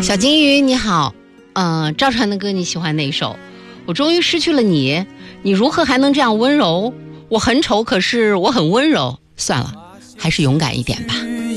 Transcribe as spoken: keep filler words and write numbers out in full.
小金鱼你好，嗯、呃，赵传的歌你喜欢哪首？我终于失去了你，你如何还能这样温柔？我很丑，可是我很温柔。算了，还是勇敢一点吧。